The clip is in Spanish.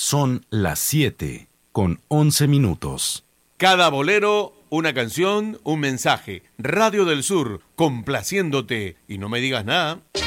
Son las 7:11. Cada bolero, una canción, un mensaje. Radio del Sur, complaciéndote. Y no me digas nada.